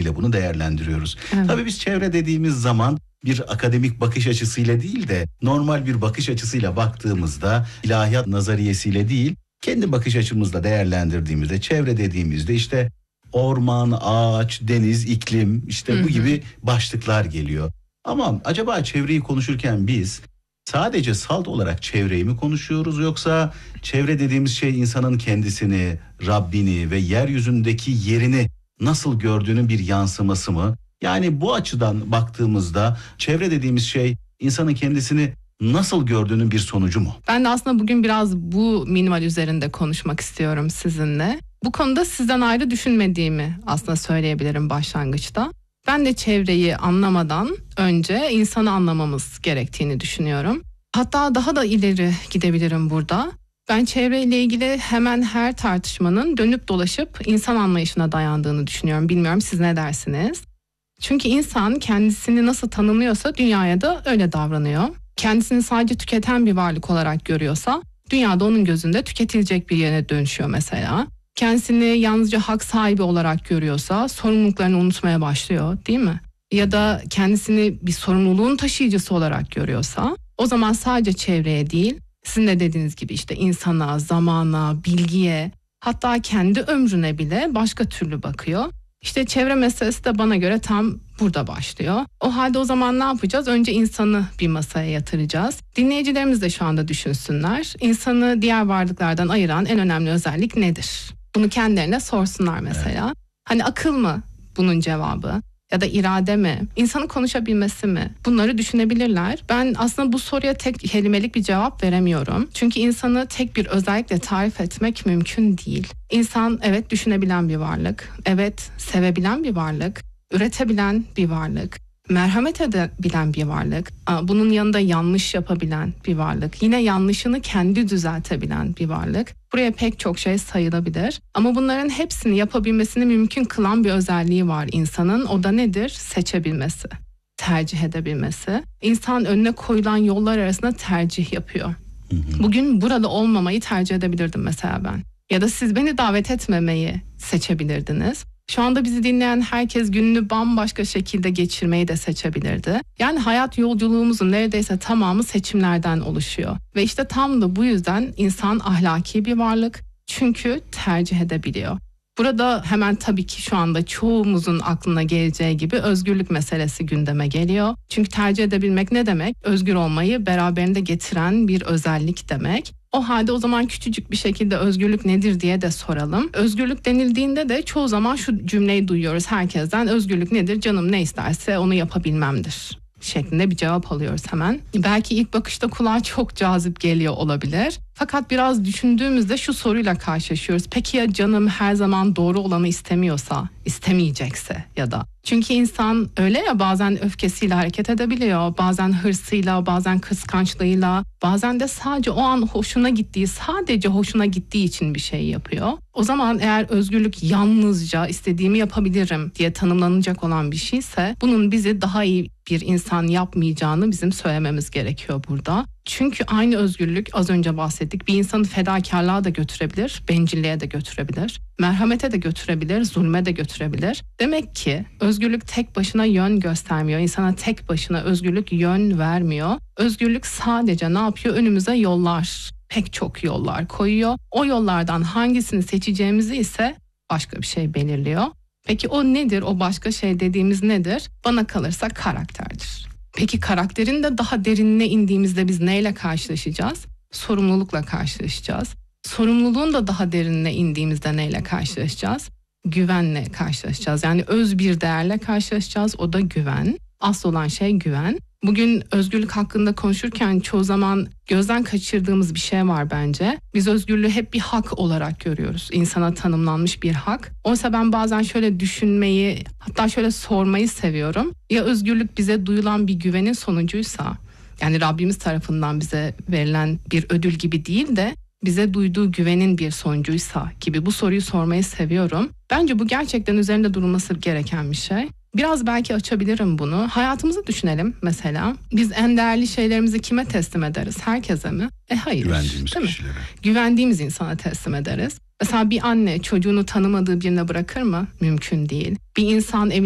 itibariyle bunu değerlendiriyoruz. Evet. Tabii biz çevre dediğimiz zaman bir akademik bakış açısıyla değil de normal bir bakış açısıyla baktığımızda, ilahiyat nazariyesiyle değil, kendi bakış açımızla değerlendirdiğimizde çevre dediğimizde işte orman, ağaç, deniz, iklim, işte bu gibi başlıklar geliyor. Ama acaba çevreyi konuşurken biz sadece salt olarak çevreyi mi konuşuyoruz, yoksa çevre dediğimiz şey insanın kendisini, Rabbini ve yeryüzündeki yerini nasıl gördüğünün bir yansıması mı? Yani bu açıdan baktığımızda çevre dediğimiz şey insanın kendisini nasıl gördüğünün bir sonucu mu? Ben de aslında bugün biraz bu minval üzerinde konuşmak istiyorum sizinle. Bu konuda sizden ayrı düşünmediğimi aslında söyleyebilirim başlangıçta. Ben de çevreyi anlamadan önce insanı anlamamız gerektiğini düşünüyorum. Hatta daha da ileri gidebilirim burada. Ben çevreyle ilgili hemen her tartışmanın dönüp dolaşıp insan anlayışına dayandığını düşünüyorum. Bilmiyorum, siz ne dersiniz? Çünkü insan kendisini nasıl tanımlıyorsa dünyaya da öyle davranıyor. Kendisini sadece tüketen bir varlık olarak görüyorsa dünyada onun gözünde tüketilecek bir yere dönüşüyor mesela. Kendisini yalnızca hak sahibi olarak görüyorsa sorumluluklarını unutmaya başlıyor, değil mi? Ya da kendisini bir sorumluluğun taşıyıcısı olarak görüyorsa o zaman sadece çevreye değil, sizin de dediğiniz gibi işte insana, zamana, bilgiye, hatta kendi ömrüne bile başka türlü bakıyor. İşte çevre meselesi de bana göre tam burada başlıyor. O halde o zaman ne yapacağız? Önce insanı bir masaya yatıracağız. Dinleyicilerimiz de şu anda düşünsünler. İnsanı diğer varlıklardan ayıran en önemli özellik nedir? Bunu kendilerine sorsunlar mesela. Evet. Hani akıl mı bunun cevabı? Ya da irade mi? İnsanın konuşabilmesi mi? Bunları düşünebilirler. Ben aslında bu soruya tek kelimelik bir cevap veremiyorum. Çünkü insanı tek bir özellikle tarif etmek mümkün değil. İnsan evet düşünebilen bir varlık. Evet sevebilen bir varlık. Üretebilen bir varlık. Merhamet edebilen bir varlık. Bunun yanında yanlış yapabilen bir varlık. Yine yanlışını kendi düzeltebilen bir varlık. Buraya pek çok şey sayılabilir. Ama bunların hepsini yapabilmesini mümkün kılan bir özelliği var insanın. O da nedir? Seçebilmesi. Tercih edebilmesi. İnsan önüne koyulan yollar arasında tercih yapıyor. Bugün burada olmamayı tercih edebilirdim mesela ben. Ya da siz beni davet etmemeyi seçebilirdiniz. Şu anda bizi dinleyen herkes gününü bambaşka şekilde geçirmeyi de seçebilirdi. Yani hayat yolculuğumuzun neredeyse tamamı seçimlerden oluşuyor. Ve işte tam da bu yüzden insan ahlaki bir varlık. Çünkü tercih edebiliyor. Burada hemen tabii ki şu anda çoğumuzun aklına geleceği gibi özgürlük meselesi gündeme geliyor. Çünkü tercih edebilmek ne demek? Özgür olmayı beraberinde getiren bir özellik demek. O halde o zaman küçücük bir şekilde özgürlük nedir diye de soralım. Özgürlük denildiğinde de çoğu zaman şu cümleyi duyuyoruz herkesten. Özgürlük nedir? Canım ne isterse onu yapabilmemdir şeklinde bir cevap alıyoruz hemen. Belki ilk bakışta kulağa çok cazip geliyor olabilir. Fakat biraz düşündüğümüzde şu soruyla karşılaşıyoruz. Peki ya canım her zaman doğru olanı istemiyorsa, istemeyecekse ya da? Çünkü insan öyle ya, bazen öfkesiyle hareket edebiliyor, bazen hırsıyla, bazen kıskançlığıyla, bazen de sadece o an sadece hoşuna gittiği için bir şey yapıyor. O zaman eğer özgürlük yalnızca istediğimi yapabilirim diye tanımlanacak olan bir şeyse bunun bizi daha iyi bir insan yapmayacağını bizim söylememiz gerekiyor burada. Çünkü aynı özgürlük, az önce bahsettik, bir insanı fedakarlığa da götürebilir, bencilliğe de götürebilir, merhamete de götürebilir, zulme de götürebilir. Demek ki özgürlük tek başına yön göstermiyor, insana tek başına özgürlük yön vermiyor. Özgürlük sadece ne yapıyor? Önümüze yollar, pek çok yollar koyuyor. O yollardan hangisini seçeceğimizi ise başka bir şey belirliyor. Peki o nedir? O başka şey dediğimiz nedir? Bana kalırsa karakterdir. Peki karakterin de daha derinine indiğimizde biz neyle karşılaşacağız? Sorumlulukla karşılaşacağız. Sorumluluğun da daha derinine indiğimizde neyle karşılaşacağız? Güvenle karşılaşacağız. Yani öz bir değerle karşılaşacağız. O da güven. Asıl olan şey güven. Bugün özgürlük hakkında konuşurken çoğu zaman gözden kaçırdığımız bir şey var bence. Biz özgürlüğü hep bir hak olarak görüyoruz. İnsana tanımlanmış bir hak. Oysa ben bazen şöyle düşünmeyi, hatta şöyle sormayı seviyorum. Ya özgürlük bize duyulan bir güvenin sonucuysa, yani Rabbimiz tarafından bize verilen bir ödül gibi değil de bize duyduğu güvenin bir sonucuysa gibi bu soruyu sormayı seviyorum. Bence bu gerçekten üzerinde durulması gereken bir şey. Biraz belki açabilirim bunu. Hayatımızı düşünelim mesela. Biz en değerli şeylerimizi kime teslim ederiz? Herkese mi? Hayır. Güvendiğimiz kişilere. Güvendiğimiz insana teslim ederiz. Mesela bir anne çocuğunu tanımadığı birine bırakır mı? Mümkün değil. Bir insan evine